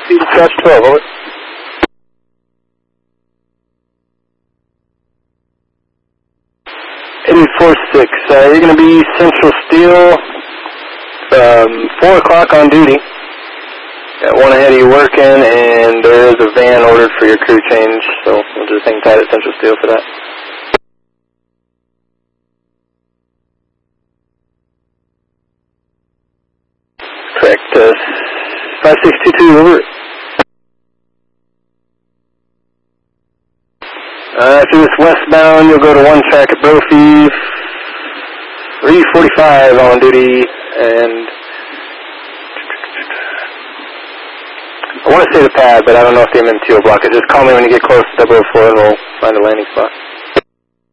Dispatch 12, over. You're going to be Central Steel, 4 o'clock on duty. Got one ahead of you working, and there is a van ordered for your crew change, so we'll just hang tight at Central Steel for that. Correct. 5622, over. After this westbound, you'll go to 1 track at Brophy, 345 on duty, and I want to say the pad, but I don't know if the MN2 will block it. Just call me when you get close to 004 and we'll find a landing spot.